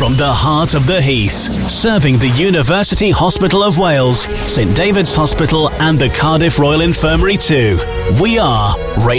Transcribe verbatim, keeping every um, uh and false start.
From the heart of the Heath, serving the University Hospital of Wales, St David's Hospital and the Cardiff Royal Infirmary too. We are Radio